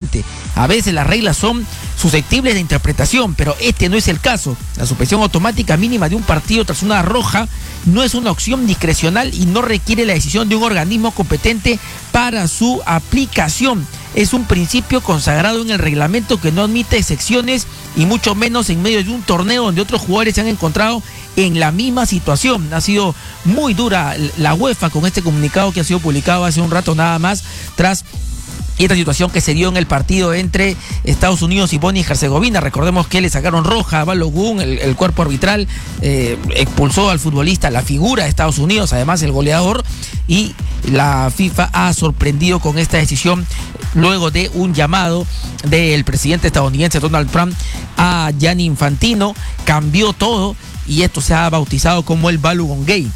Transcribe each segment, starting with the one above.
competente. A veces las reglas son susceptibles de interpretación, pero este no es el caso. La suspensión automática mínima de un partido tras una roja no es una opción discrecional y no requiere la decisión de un organismo competente para su aplicación. Es un principio consagrado en el reglamento que no admite excepciones y mucho menos en medio de un torneo donde otros jugadores se han encontrado en la misma situación. Ha sido muy dura la UEFA con este comunicado que ha sido publicado hace un rato nada más tras esta situación que se dio en el partido entre Estados Unidos y Bosnia y Herzegovina. Recordemos que le sacaron roja a Balogun, el cuerpo arbitral expulsó al futbolista, la figura de Estados Unidos, además el goleador, y la FIFA ha sorprendido con esta decisión luego de un llamado del presidente estadounidense Donald Trump a Gianni Infantino. Cambió todo y esto se ha bautizado como el Balogun Gate.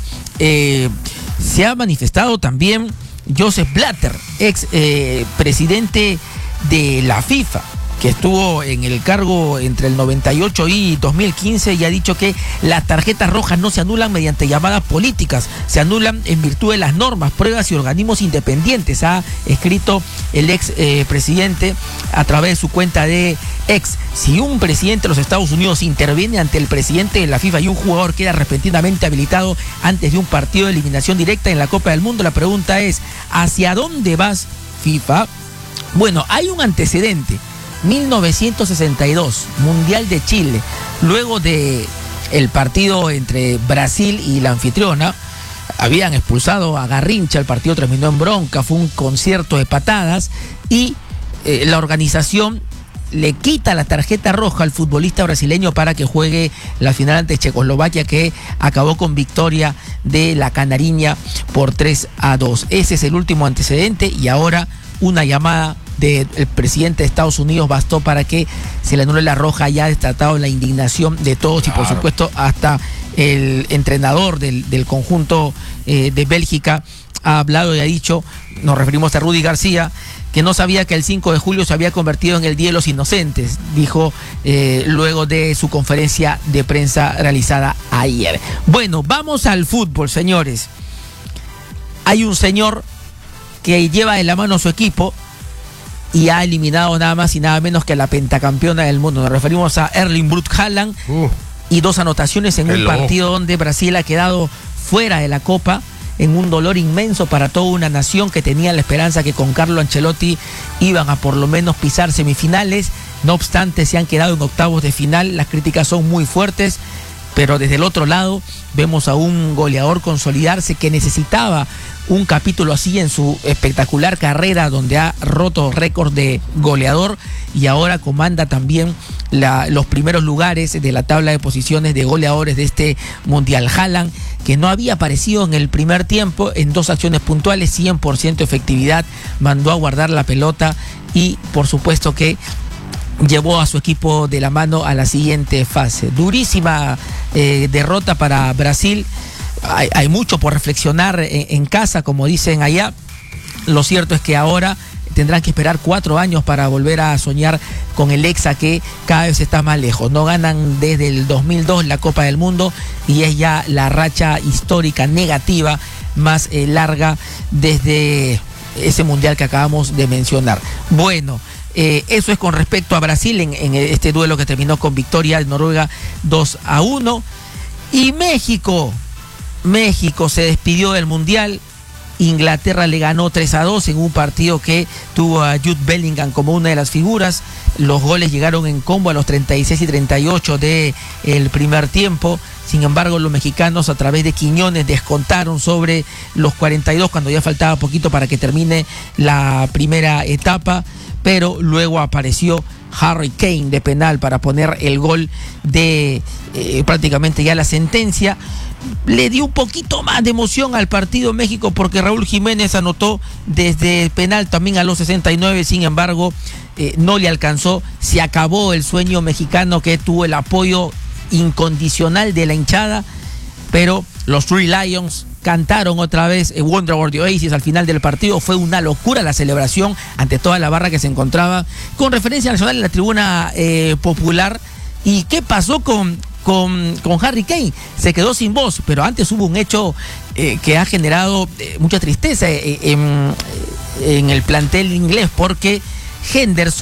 Se ha manifestado también Joseph Blatter, ex presidente de la FIFA, que estuvo en el cargo entre el 98 y 2015 y ha dicho que las tarjetas rojas no se anulan mediante llamadas políticas, se anulan en virtud de las normas, pruebas y organismos independientes, ha escrito el ex presidente a través de su cuenta de X. Si un presidente de los Estados Unidos interviene ante el presidente de la FIFA y un jugador queda repentinamente habilitado antes de un partido de eliminación directa en la Copa del Mundo, la pregunta es, ¿hacia dónde vas, FIFA? Bueno, hay un antecedente. 1962, Mundial de Chile, luego de el partido entre Brasil y la anfitriona, habían expulsado a Garrincha, el partido terminó en bronca, fue un concierto de patadas y la organización le quita la tarjeta roja al futbolista brasileño para que juegue la final ante Checoslovaquia, que acabó con victoria de la Canariña por 3-2. Ese es el último antecedente y ahora una llamada del presidente de Estados Unidos bastó para que se le anule la roja. Ya ha desatado la indignación de todos y por supuesto hasta el entrenador del conjunto de Bélgica ha hablado y ha dicho, nos referimos a Rudy García, que no sabía que el 5 de julio se había convertido en el Día de los Inocentes, dijo luego de su conferencia de prensa realizada ayer. Bueno, vamos al fútbol, señores. Hay un señor que lleva de la mano a su equipo y ha eliminado nada más y nada menos que a la pentacampeona del mundo. Nos referimos a Erling Braut Haaland y 2 anotaciones en un partido donde Brasil ha quedado fuera de la Copa, en un dolor inmenso para toda una nación que tenía la esperanza que con Carlo Ancelotti iban a por lo menos pisar semifinales. No obstante, se han quedado en octavos de final. Las críticas son muy fuertes, pero desde el otro lado vemos a un goleador consolidarse que necesitaba un capítulo así en su espectacular carrera, donde ha roto récord de goleador y ahora comanda también los primeros lugares de la tabla de posiciones de goleadores de este Mundial. Haaland, que no había aparecido en el primer tiempo, en 2 acciones puntuales, 100% efectividad, mandó a guardar la pelota y por supuesto que llevó a su equipo de la mano a la siguiente fase. Durísima derrota para Brasil. Hay mucho por reflexionar en casa, como dicen allá. Lo cierto es que ahora tendrán que esperar 4 años para volver a soñar con el Hexa, que cada vez está más lejos. No ganan desde el 2002 la Copa del Mundo y es ya la racha histórica negativa más larga desde ese mundial que acabamos de mencionar. Bueno, eso es con respecto a Brasil en este duelo que terminó con victoria de Noruega 2-1. Y México se despidió del mundial. Inglaterra le ganó 3-2 en un partido que tuvo a Jude Bellingham como una de las figuras. Los goles llegaron en combo a los 36 y 38 del primer tiempo. Sin embargo, los mexicanos a través de Quiñones descontaron sobre los 42 cuando ya faltaba poquito para que termine la primera etapa, pero luego apareció Harry Kane de penal para poner el gol de prácticamente ya la sentencia. Le dio un poquito más de emoción al partido México porque Raúl Jiménez anotó desde penal también a los 69, sin embargo no le alcanzó. Se acabó el sueño mexicano, que tuvo el apoyo incondicional de la hinchada, pero los Three Lions cantaron otra vez Wonderwall de Oasis al final del partido. Fue una locura la celebración ante toda la barra que se encontraba con referencia nacional en la tribuna popular. ¿Y qué pasó con Harry Kane? Se quedó sin voz, pero antes hubo un hecho que ha generado mucha tristeza en el plantel inglés, porque Henderson